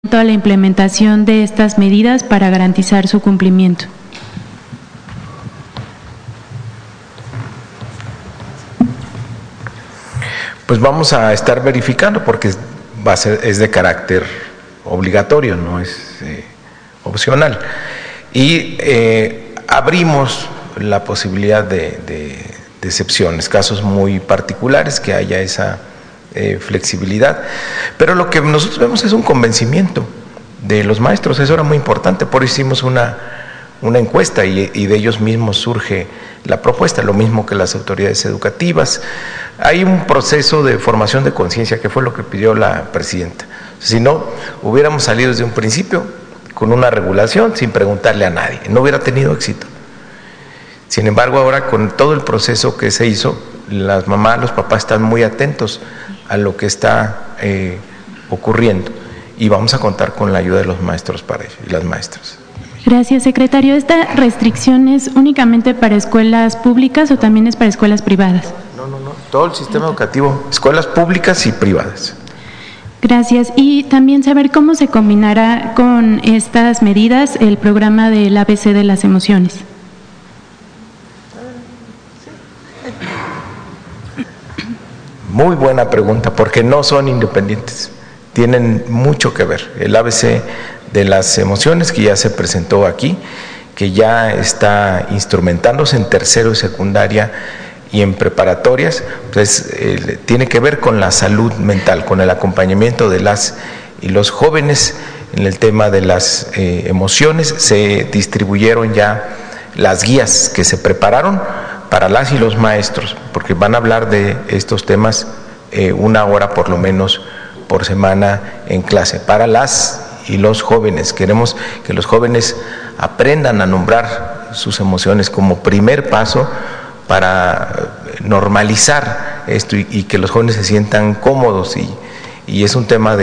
a la implementación de estas medidas para garantizar su cumplimiento. Pues vamos a estar verificando porque es de carácter obligatorio, no es opcional. Y abrimos la posibilidad de excepciones, casos muy particulares, que haya esa flexibilidad. Pero lo que nosotros vemos es un convencimiento de los maestros, eso era muy importante, por eso hicimos una encuesta y de ellos mismos surge la propuesta, lo mismo que las autoridades educativas. Hay un proceso de formación de conciencia que fue lo que pidió la presidenta. Si no, hubiéramos salido desde un principio con una regulación sin preguntarle a nadie, no hubiera tenido éxito. Sin embargo, ahora con todo el proceso que se hizo, las mamás, los papás están muy atentos a lo que está ocurriendo y vamos a contar con la ayuda de los maestros para ello y las maestras. Gracias, secretario. ¿Esta restricción es únicamente para escuelas públicas o también es para escuelas privadas? No. Todo el sistema educativo, escuelas públicas y privadas. Gracias. Y también saber cómo se combinará con estas medidas el programa del ABC de las emociones. Muy buena pregunta, porque no son independientes, tienen mucho que ver. El ABC de las emociones, que ya se presentó aquí, que ya está instrumentándose en tercero y secundaria y en preparatorias, pues tiene que ver con la salud mental, con el acompañamiento de las y los jóvenes en el tema de las emociones. Se distribuyeron ya las guías que se prepararon para las y los maestros, porque van a hablar de estos temas una hora por lo menos por semana en clase, para las y los jóvenes. Queremos que los jóvenes aprendan a nombrar sus emociones como primer paso para normalizar esto y que los jóvenes se sientan cómodos y es un tema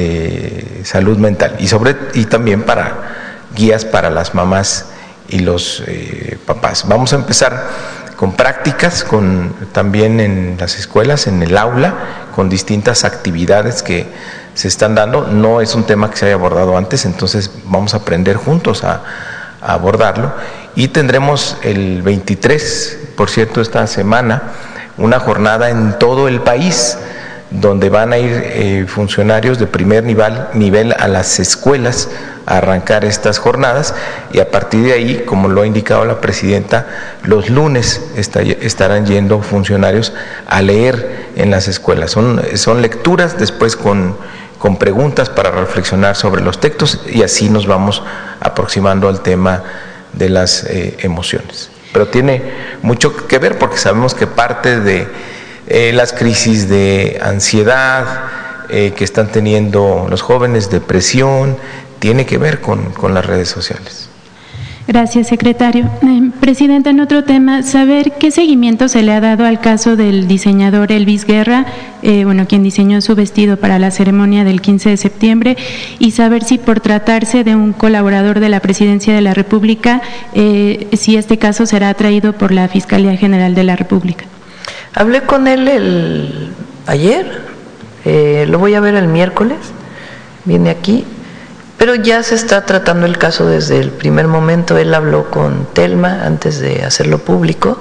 de salud mental y también para guías para las mamás y los papás. Vamos a empezar con prácticas, también en las escuelas, en el aula, con distintas actividades que se están dando. No es un tema que se haya abordado antes, entonces vamos a aprender juntos a abordarlo. Y tendremos el 23, por cierto, esta semana, una jornada en todo el país, donde van a ir funcionarios de primer nivel a las escuelas a arrancar estas jornadas, y a partir de ahí, como lo ha indicado la presidenta, los lunes estarán yendo funcionarios a leer en las escuelas. Son lecturas, después con preguntas para reflexionar sobre los textos, y así nos vamos aproximando al tema de las emociones. Pero tiene mucho que ver, porque sabemos que parte de las crisis de ansiedad que están teniendo los jóvenes, depresión, tiene que ver con las redes sociales. Gracias, secretario. Presidenta, en otro tema, saber qué seguimiento se le ha dado al caso del diseñador Elvis Guerra, quien diseñó su vestido para la ceremonia del 15 de septiembre, y saber si por tratarse de un colaborador de la Presidencia de la República, si este caso será traído por la Fiscalía General de la República. Hablé con él ayer, lo voy a ver el miércoles, viene aquí. Pero ya se está tratando el caso desde el primer momento. Él habló con Telma antes de hacerlo público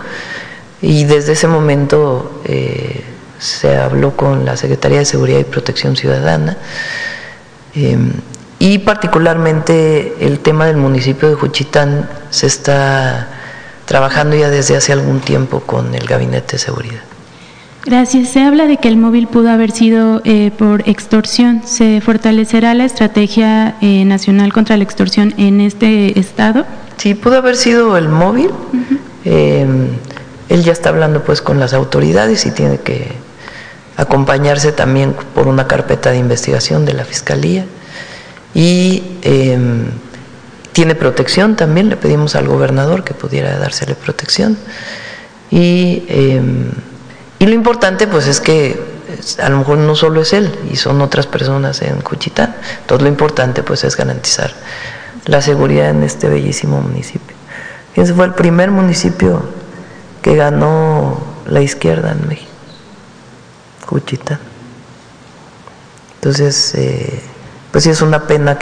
y desde ese momento se habló con la Secretaría de Seguridad y Protección Ciudadana y particularmente el tema del municipio de Juchitán se está trabajando ya desde hace algún tiempo con el Gabinete de Seguridad. Gracias. Se habla de que el móvil pudo haber sido por extorsión. ¿Se fortalecerá la estrategia nacional contra la extorsión en este estado? Sí, pudo haber sido el móvil. Él ya está hablando pues con las autoridades y tiene que acompañarse también por una carpeta de investigación de la Fiscalía. Y tiene protección también, le pedimos al gobernador que pudiera dársele protección. Y lo importante pues es que a lo mejor no solo es él y son otras personas en Juchitán. Entonces lo importante pues es garantizar la seguridad en este bellísimo municipio. Fíjense, fue el primer municipio que ganó la izquierda en México, Juchitán. Entonces pues sí es una pena